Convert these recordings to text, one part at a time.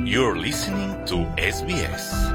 You're listening to SBS.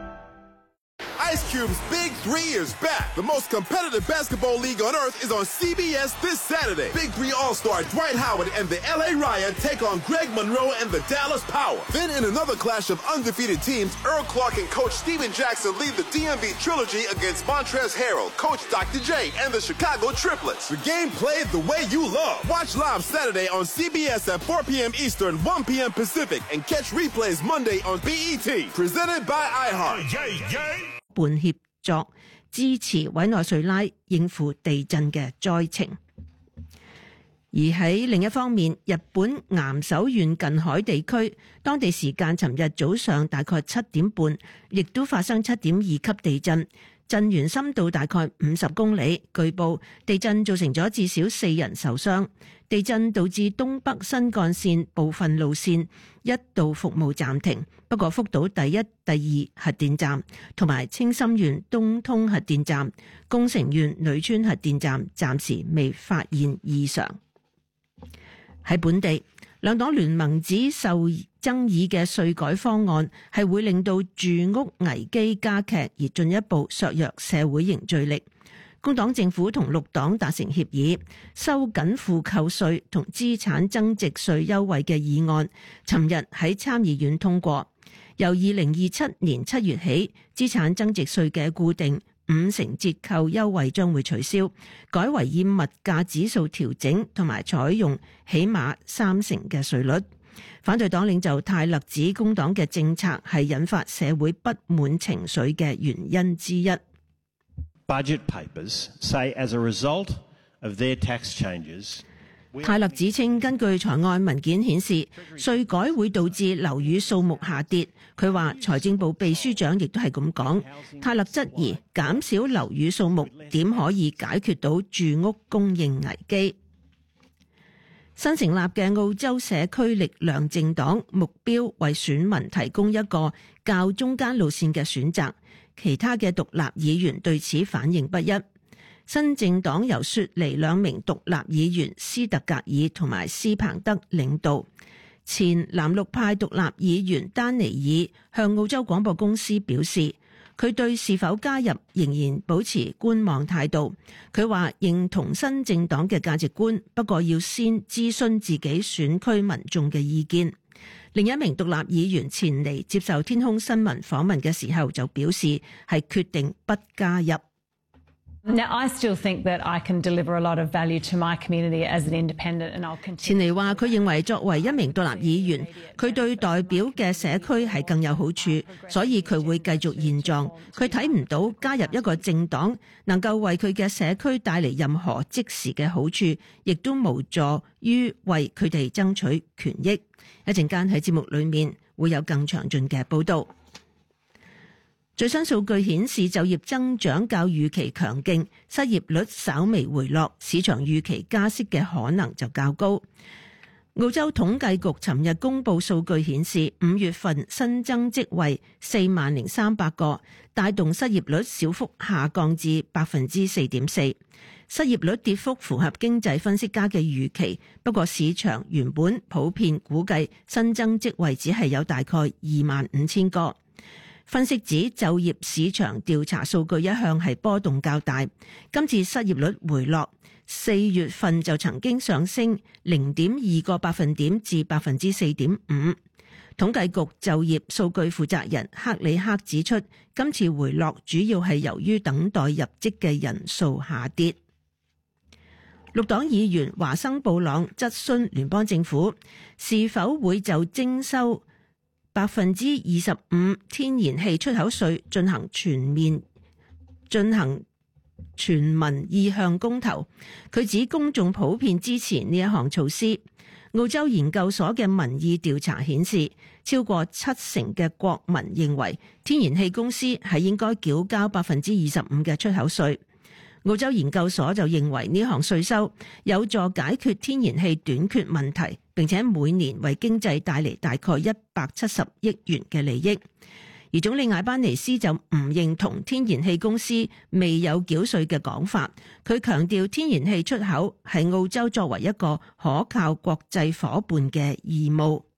Ice Cube's Big Three is back. The most competitive basketball league on earth is on CBS this Saturday. Big Three All-Star Dwight Howard and the LA Riot take on Greg Monroe and the Dallas Power. Then in another clash of undefeated teams, Earl Clark and Coach Steven Jackson lead the DMV Trilogy against Montrezl Harrell, Coach Dr. J, and the Chicago Triplets. The game played the way you love. Watch live Saturday on CBS at 4 p.m. Eastern, 1 p.m. Pacific, and catch replays Monday on BET. Presented by iHeart. 伴協作支持委內瑞拉應付地震嘅災情。而喺另一方面，日本岩手縣近海地區，當地時間尋日早上大概7點半，亦都發生7.2級地震，震源深度大概50公里。據報地震造成咗至少4人受傷。地震導致東北新幹線部分路線一度服務暫停，不過福島第一、第二核電站同埋青森縣東通核電站、宮城縣女川核電站暫時未發現異常。喺本地，兩黨聯盟指受爭議嘅稅改方案係會令到住屋危機加劇，而進一步削弱社會凝聚力。工黨政府同綠黨達成協議，收緊負扣稅同資產增值稅優惠嘅議案，尋日喺參議院通過。由2027年7月起，資產增值稅嘅固定50%折扣優惠將會取消，改為以物價指數調整同埋採用起碼30%嘅稅率。反對黨領袖泰勒指工黨嘅政策係引發社會不滿情緒嘅原因之一。 Budget papers say as a result of their tax changes, 泰勒指稱，根據財案文件顯示，稅改會導致樓宇數目下跌。佢話財政部秘書長亦都係咁講。泰勒質疑減少樓宇數目點可以解決到住屋供應危機。新成立嘅澳洲社區力量政黨目標為選民提供一個較中間路線嘅選擇，其他嘅獨立議員對此反應不一。新政黨由雪梨2名獨立議員斯特格爾同埋斯彭德領導。前藍綠派獨立議員丹尼爾向澳洲廣播公司表示，佢對是否加入仍然保持觀望態度。佢話認同新政黨嘅價值觀，不過要先諮詢自己選區民眾嘅意見。另一名獨立議員錢尼接受天空新聞訪問嘅時候就表示係決定不加入。 Now, I still think that I can deliver a lot of value to my community as an independent, and I'll continue. 錢尼話佢認為作為一名獨立議員，佢對代表嘅社區係更有好處，所以佢會繼續現狀。佢睇唔到加入一個政黨能夠為佢嘅社區帶嚟任何即時嘅好處，亦都無助於為佢哋爭取權益。一陣間喺節目裏面會有更詳盡嘅報導。最新數據顯示，就業增長較預期強勁，失業率稍微回落，市場預期加息嘅可能就較高。澳洲統計局尋日公布數據顯示，5月份新增職位40,300個，帶動失業率小幅下降至 4.4%。失業率跌幅符合經濟分析家嘅預期，不過市場原本普遍估計新增職位只係有大概25,000個。分析指就業市場調查數據一向係波動較大，今次失業率回落，4月份就曾經上升0.2個百分點至 4.5%。統計局就業數據負責人克里克指出，今次回落主要係由於等待入職嘅人數下跌。綠黨議員華生布朗質詢聯邦政府是否會就徵收25%天然氣出口稅進行全民意向公投。佢指公眾普遍支持呢一項措施。澳洲研究所嘅民意調查顯示，超過70%嘅國民認為天然氣公司係應該繳交25%嘅出口稅。澳洲研究所就認為呢項稅收有助解決天然氣短缺問題，並且每年為經濟帶嚟大概170億元嘅利益。而總理艾班尼斯就唔認同天然氣公司未有繳稅嘅講法，佢強調天然氣出口係澳洲作為一個可靠國際夥伴嘅義務。